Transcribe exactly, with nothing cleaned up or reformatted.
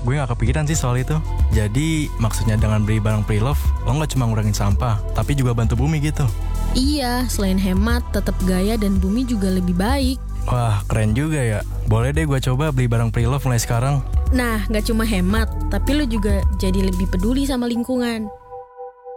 gue gak kepikiran sih soal itu. Jadi maksudnya dengan beli barang pre-love, lo gak cuma ngurangin sampah, tapi juga bantu bumi gitu. Iya, selain hemat, tetap gaya dan bumi juga lebih baik. Wah, keren juga ya. Boleh deh gue coba beli barang pre-love mulai sekarang. Nah, gak cuma hemat, tapi lo juga jadi lebih peduli sama lingkungan.